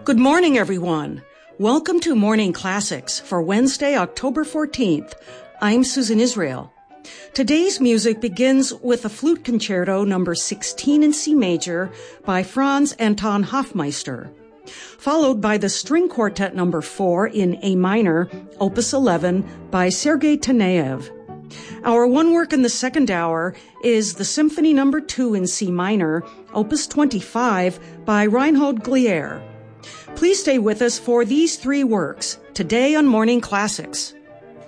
Good morning, everyone. Welcome to Morning Classics for Wednesday, October 14th. I'm Susan Israel. Today's music begins with a flute concerto number 16 in C major by Franz Anton Hofmeister, followed by the string quartet number 4 in A minor, opus 11 by Sergei Taneyev. Our one work in the second hour is the Symphony number 2 in C minor, opus 25 by Reinhold Glier. Please stay with us for these three works today on Morning Classics.